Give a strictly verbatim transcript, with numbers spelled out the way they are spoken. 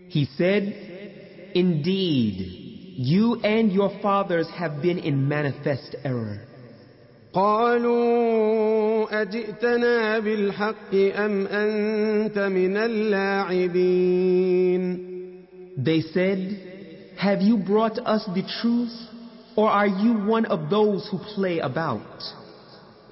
He said, "Indeed, you and your fathers have been in manifest error." قالوا أجئتنا بالحق أم أنت من اللاعبين. They said, "Have you brought us the truth, or are you one of those who play about?"